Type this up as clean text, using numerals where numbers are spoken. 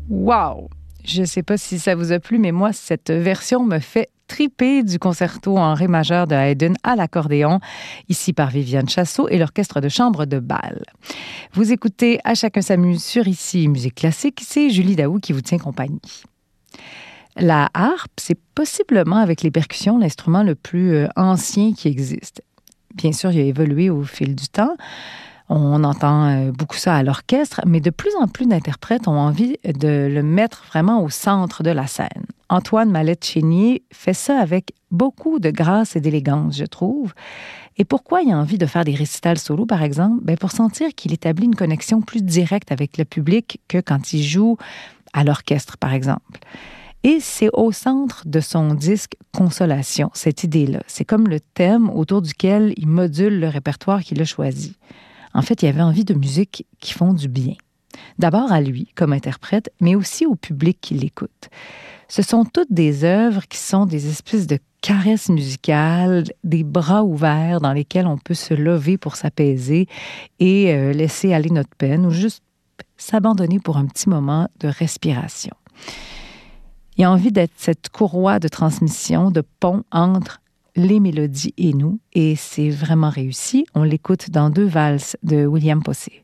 Wow! Je ne sais pas si ça vous a plu, mais moi, cette version me fait triper du concerto en ré majeur de Haydn à l'accordéon, ici par Viviane Chasseau et l'orchestre de chambre de Bâle. Vous écoutez À chacun s'amuse sur Ici Musique classique, c'est Julie Daou qui vous tient compagnie. La harpe, c'est possiblement avec les percussions l'instrument le plus ancien qui existe. Bien sûr, il a évolué au fil du temps. On entend beaucoup ça à l'orchestre, mais de plus en plus d'interprètes ont envie de le mettre vraiment au centre de la scène. Antoine Mallette-Chénier fait ça avec beaucoup de grâce et d'élégance, je trouve. Et pourquoi il a envie de faire des récitals solo, par exemple? Bien, pour sentir qu'il établit une connexion plus directe avec le public que quand il joue à l'orchestre, par exemple. Et c'est au centre de son disque Consolation, cette idée-là. C'est comme le thème autour duquel il module le répertoire qu'il a choisi. En fait, il avait envie de musique qui font du bien. D'abord à lui, comme interprète, mais aussi au public qui l'écoute. Ce sont toutes des œuvres qui sont des espèces de caresses musicales, des bras ouverts dans lesquels on peut se lever pour s'apaiser et laisser aller notre peine ou juste s'abandonner pour un petit moment de respiration. Il a envie d'être cette courroie de transmission, de pont entre les mélodies et nous, et c'est vraiment réussi. On l'écoute dans 2 valses de William Possé.